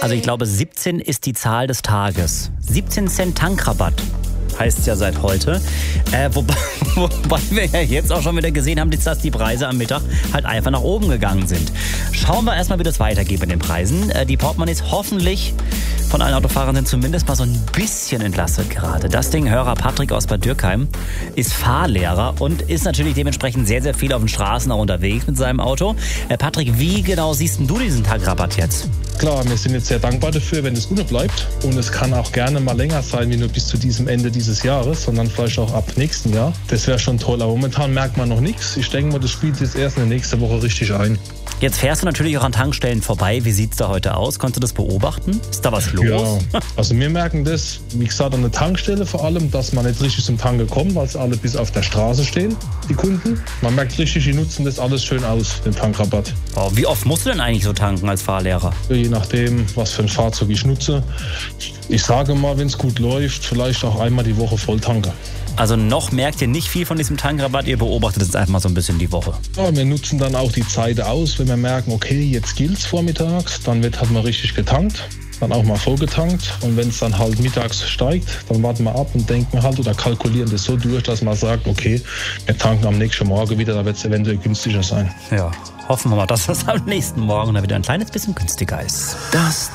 Also ich glaube, 17 ist die Zahl des Tages. 17 Cent Tankrabatt heißt es ja seit heute. Wobei wir ja jetzt auch schon wieder gesehen haben, dass die Preise am Mittag halt einfach nach oben gegangen sind. Schauen wir erstmal, wie das weitergeht mit den Preisen. Die Portemonnaies hoffentlich von allen Autofahrern sind zumindest mal so ein bisschen entlastet gerade. Das Ding, Hörer Patrick aus Bad Dürkheim, ist Fahrlehrer und ist natürlich dementsprechend sehr, sehr viel auf den Straßen auch unterwegs mit seinem Auto. Patrick, wie genau siehst denn du diesen Tankrabatt jetzt? Klar, wir sind jetzt sehr dankbar dafür, wenn es ohne bleibt. Und es kann auch gerne mal länger sein, wie nur bis zu diesem Ende dieses Jahres, sondern vielleicht auch ab nächsten Jahr. Das wäre schon toll, aber momentan merkt man noch nichts. Ich denke mal, das spielt jetzt erst in der nächsten Woche richtig ein. Jetzt fährst du natürlich auch an Tankstellen vorbei. Wie sieht es da heute aus? Konntest du das beobachten? Ist da was los? Ja, also wir merken das, wie gesagt, an der Tankstelle vor allem, dass man nicht richtig zum Tanken kommt, weil sie alle bis auf der Straße stehen, die Kunden. Man merkt richtig, die nutzen das alles schön aus, den Tankrabatt. Wow, wie oft musst du denn eigentlich so tanken als Fahrlehrer? Je nachdem, was für ein Fahrzeug ich nutze. Ich sage mal, wenn es gut läuft, vielleicht auch einmal die Woche voll tanken. Also noch merkt ihr nicht viel von diesem Tankrabatt, ihr beobachtet es einfach mal so ein bisschen die Woche. Ja, wir nutzen dann auch die Zeit aus, wenn wir merken, okay, jetzt gilt's vormittags, dann wird halt mal richtig getankt, dann auch mal vollgetankt und wenn es dann halt mittags steigt, dann warten wir ab und denken halt oder kalkulieren das so durch, dass man sagt, okay, wir tanken am nächsten Morgen wieder, da wird es eventuell günstiger sein. Ja, hoffen wir mal, dass das am nächsten Morgen dann wieder ein kleines bisschen günstiger ist. Das